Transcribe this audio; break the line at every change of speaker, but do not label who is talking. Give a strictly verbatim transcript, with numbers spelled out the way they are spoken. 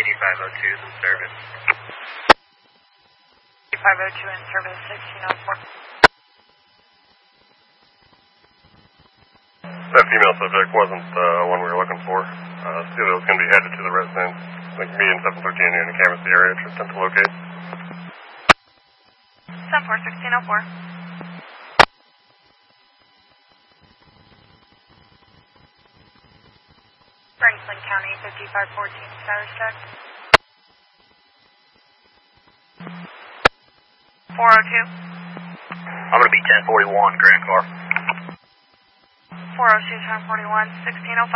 eighty-five oh two is in service.
eighty-five oh two in service, sixteen oh four.
That female subject wasn't the uh, one we were looking for. Uh, Steele was going to be headed to the residence. I think me and seven thirteen are going to canvass the area to attempt to locate.
seven four, sixteen oh four. Franklin County, fifty-five fourteen, status check. four oh two.
I'm going to be ten forty-one, Grand Car.
four oh two, ten forty-one, sixteen oh five.